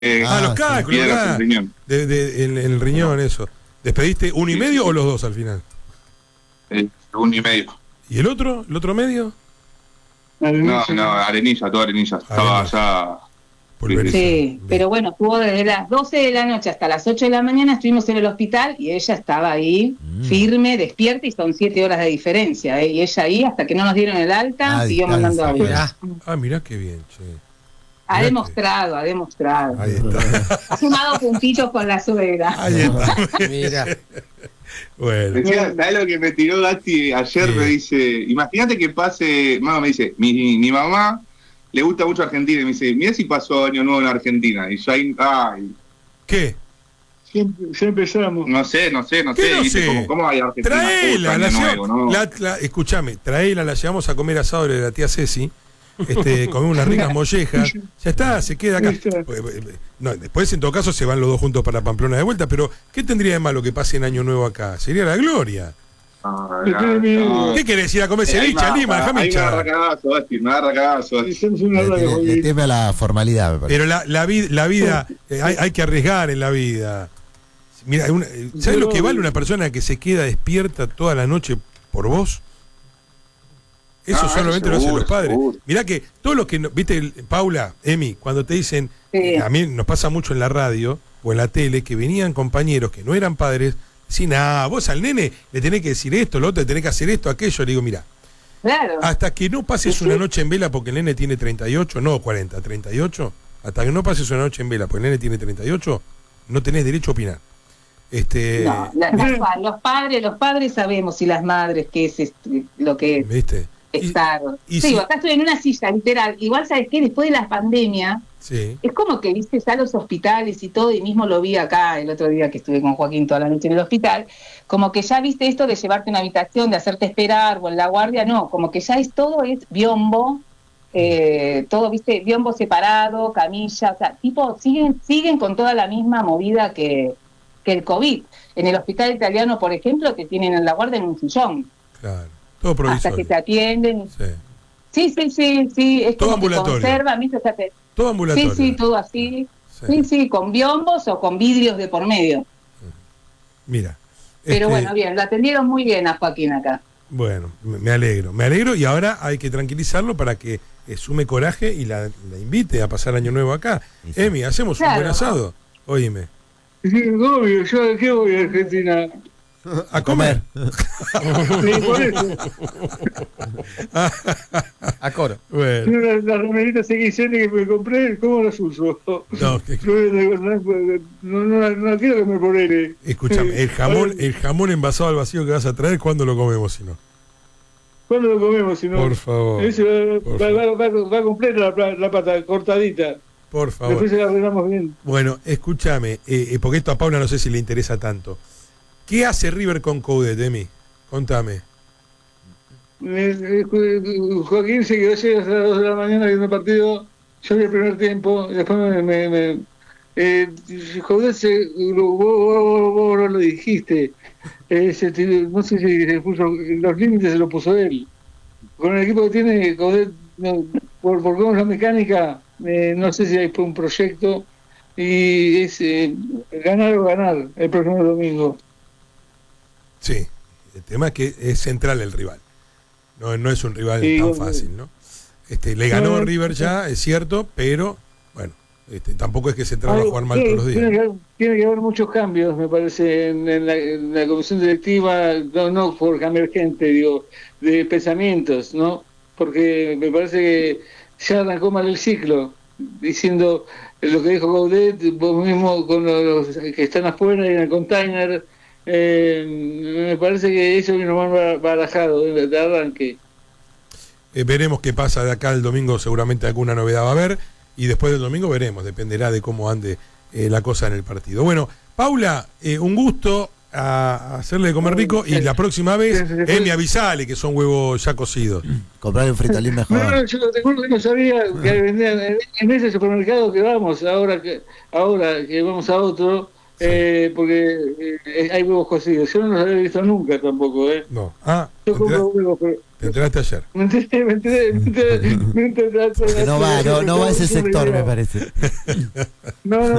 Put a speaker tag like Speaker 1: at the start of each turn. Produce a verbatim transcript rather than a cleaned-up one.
Speaker 1: Eh,
Speaker 2: Ah, los cálculos,
Speaker 1: piedras
Speaker 2: ah,
Speaker 1: en el riñón.
Speaker 2: de, de, en, en el riñón, eso. ¿Despediste uno y medio o los dos al final?
Speaker 1: Eh, uno y medio.
Speaker 2: ¿Y el otro? ¿El otro medio?
Speaker 1: No, no, Arenilla, toda Arenilla. Estaba allá.
Speaker 2: Pulverizado.
Speaker 3: Sí,
Speaker 2: Bien.
Speaker 3: pero bueno, estuvo desde las doce de la noche hasta las ocho de la mañana, estuvimos en el hospital y ella estaba ahí,
Speaker 4: Mm.
Speaker 3: firme, despierta, y son siete horas de diferencia, ¿eh? Y ella ahí, hasta que no nos dieron el alta,
Speaker 4: Ah,
Speaker 3: siguió
Speaker 4: distancia.
Speaker 3: mandando audio.
Speaker 4: Mirá.
Speaker 2: Ah, mirá qué bien, che.
Speaker 3: Ha
Speaker 2: mirá
Speaker 3: demostrado, ha demostrado.
Speaker 2: que- Ahí está.
Speaker 3: Ha sumado puntitos con la suegra.
Speaker 2: Ahí está.
Speaker 4: Mira.
Speaker 2: Bueno.
Speaker 1: Decía, ¿sabes lo que me tiró Gatti ayer?
Speaker 2: Sí.
Speaker 1: Me dice, imagínate que pase, mamá me dice, mi, mi mamá le gusta mucho Argentina, y me dice, mira si pasó Año Nuevo en Argentina, y yo ahí, ay,
Speaker 2: ¿Qué?
Speaker 5: Siempre, ya empezamos.
Speaker 1: no sé, no sé, no
Speaker 2: ¿Qué
Speaker 1: sé,
Speaker 2: no
Speaker 1: ¿viste?
Speaker 2: sé?
Speaker 1: ¿Cómo, cómo hay Argentina?
Speaker 2: Traela,
Speaker 1: Año
Speaker 2: la
Speaker 1: Nuevo,
Speaker 2: llevamos,
Speaker 1: ¿no?
Speaker 2: la, la, escuchame, traela, la llevamos a comer asado de la tía Ceci, este, comemos unas ricas mollejas, ya está, se queda acá.
Speaker 5: Listo.
Speaker 2: No, después en todo caso se van los dos juntos para Pamplona de vuelta, pero ¿qué tendría de malo que pase en Año Nuevo acá? Sería la gloria.
Speaker 1: Ah,
Speaker 5: Después de
Speaker 1: no,
Speaker 5: mi-
Speaker 2: ¿Qué querés ir a comer
Speaker 1: Eh, ahí
Speaker 2: ceviche a
Speaker 1: me
Speaker 2: Lima?
Speaker 1: agarra-
Speaker 2: Déjame
Speaker 1: ahí me agarra
Speaker 2: hinchar.
Speaker 1: cagazo, Basti, me agarra cagazo, Basti.
Speaker 5: Estamos en una
Speaker 4: Le,
Speaker 5: radio,
Speaker 4: le- le
Speaker 5: Joaquín.
Speaker 4: teme a la formalidad, me parece.
Speaker 2: Pero la, la, vid- la vida, eh, hay, hay que arriesgar en la vida. Mira, una- ¿sabes lo que vale una persona que se queda despierta toda la noche por vos? Eso
Speaker 1: Ah,
Speaker 2: solamente lo hacen
Speaker 1: seguro,
Speaker 2: los padres.
Speaker 1: seguro.
Speaker 2: Mirá que todos los que, no- viste, el- Paula, Emi, cuando te dicen,
Speaker 3: Sí.
Speaker 2: eh, a mí nos pasa mucho en la radio o en la tele, que venían compañeros que no eran padres, decían, ah, vos al nene le tenés que decir esto, lo otro, le tenés que hacer esto, aquello. Le digo, mira,
Speaker 3: Claro.
Speaker 2: hasta que no pases
Speaker 3: Sí,
Speaker 2: una
Speaker 3: sí.
Speaker 2: noche en vela porque el nene tiene treinta y ocho, no cuarenta, treinta y ocho, hasta que no pases una noche en vela porque el nene tiene treinta y ocho, no tenés derecho a opinar. Este,
Speaker 3: No, la- la- los padres, los padres sabemos, y las madres, qué es este, lo que es
Speaker 2: ¿viste? Y-
Speaker 3: estar.
Speaker 2: y
Speaker 3: Sí,
Speaker 2: si-
Speaker 3: acá estoy en una silla, literal. Igual, ¿sabes qué? Después de la pandemia,
Speaker 2: sí.
Speaker 3: es como que viste a los hospitales y todo, y mismo lo vi acá el otro día que estuve con Joaquín toda la noche en el hospital, como que ya viste esto de llevarte a una habitación, de hacerte esperar o en la guardia, no, como que ya es todo, es biombo, eh, todo, viste, biombo separado, camilla, o sea, tipo, siguen, siguen con toda la misma movida que, que el COVID. En el hospital italiano, por ejemplo, te tienen en la guardia en un sillón,
Speaker 2: Claro, todo
Speaker 3: hasta
Speaker 2: provisorio.
Speaker 3: que te atienden.
Speaker 2: Sí.
Speaker 3: Sí, sí, sí, sí, es
Speaker 2: Todo
Speaker 3: como que
Speaker 2: ambulatorio.
Speaker 3: conservan, ¿viste? O sea, te-
Speaker 2: Todo ambulatorio.
Speaker 3: sí, sí, todo así.
Speaker 2: Sí.
Speaker 3: Sí, sí, con biombos o con vidrios de por medio.
Speaker 2: Mira.
Speaker 3: Pero
Speaker 2: este,
Speaker 3: bueno, bien, lo atendieron muy bien a Joaquín acá.
Speaker 2: Bueno, me me alegro, me alegro y ahora hay que tranquilizarlo para que eh, sume coraje y la, la invite a pasar Año Nuevo acá.
Speaker 4: Sí, sí.
Speaker 2: Emi, hacemos un
Speaker 3: Claro.
Speaker 2: buen asado. Óyeme.
Speaker 5: Sí, obvio, yo a qué voy a Argentina.
Speaker 2: A comer.
Speaker 5: Sí, por eso.
Speaker 4: A coro.
Speaker 2: Bueno,
Speaker 5: Yo las las remeritas X N que me compré, ¿cómo las uso?
Speaker 2: no, que-
Speaker 5: No, no, no, no quiero que me probleme.
Speaker 2: escúchame, el jamón, el jamón envasado al vacío que vas a traer, ¿cuándo lo comemos si no?
Speaker 5: ¿Cuándo lo comemos? Si no?
Speaker 2: Por favor.
Speaker 5: Ese va,
Speaker 2: Por
Speaker 5: va,
Speaker 2: favor.
Speaker 5: va, va, va completa la, pla- la pata, cortadita.
Speaker 2: Por favor.
Speaker 5: Después se la arreglamos bien.
Speaker 2: Bueno, escúchame, eh, eh, porque esto a Paula no sé si le interesa tanto. ¿Qué hace River con Coudet, Emi? Contame.
Speaker 5: Eh, eh, Jo- Joaquín se quedó ayer hasta las dos de la mañana viendo el partido. Yo vi el primer tiempo, y después me. me, me eh, Joder, se, lo- vos, vos- vos no lo dijiste. Eh, se tiró- no sé si se puso. Los límites se lo puso él. Con el equipo que tiene, Joder, no, por, por cómo es la mecánica, eh, no sé si hay fue un proyecto. Y es eh, ganar o ganar el próximo domingo.
Speaker 2: Sí, el tema es que es central el rival. No, no es un rival
Speaker 5: Sí,
Speaker 2: tan
Speaker 5: bueno.
Speaker 2: fácil, ¿no? Este, le ganó
Speaker 5: No,
Speaker 2: River
Speaker 5: no.
Speaker 2: ya, es cierto, pero bueno, este, tampoco es que Central va a
Speaker 5: Ay,
Speaker 2: jugar mal
Speaker 5: sí,
Speaker 2: todos los
Speaker 5: Tiene
Speaker 2: días.
Speaker 5: que, haber, tiene que haber muchos cambios, me parece, en, en la, en la comisión directiva, no, no por cambiar gente, digo, de pensamientos, ¿no? Porque me parece que ya arrancó mal el ciclo, diciendo lo que dijo Gaudet, vos mismo con los, los que están afuera y en el container, eh, me parece que eso vino mal barajado de, de arranque.
Speaker 2: Eh, veremos qué pasa de acá el domingo, seguramente alguna novedad va a haber, y después del domingo veremos, dependerá de cómo ande eh, la cosa en el partido. Bueno, Paula, eh, un gusto a, a hacerle de comer rico, y la próxima vez, Emi, avisale que son huevos ya cocidos.
Speaker 4: Comprar un fritalín
Speaker 5: No,
Speaker 4: mejor.
Speaker 5: no, yo te juro que no sabía que vendían en, en ese supermercado que vamos, ahora que ahora que vamos a otro, eh, porque eh, hay huevos cocidos. Yo no los había visto nunca tampoco, ¿eh?
Speaker 2: No. Ah,
Speaker 5: Yo
Speaker 2: ¿te,
Speaker 5: compro
Speaker 2: da-
Speaker 5: huevos, pero
Speaker 2: Te enteraste ayer.
Speaker 5: Me enteré, me enteré, me enteré, me enteré,
Speaker 4: Que no va, no, no va a ese sector, me parece.
Speaker 5: No, no.